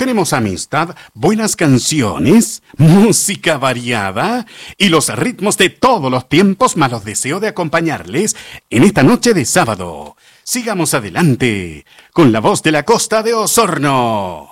Tenemos amistad, buenas canciones, música variada y los ritmos de todos los tiempos, más los deseo de acompañarles en esta noche de sábado. Sigamos adelante con la voz de la Costa de Osorno.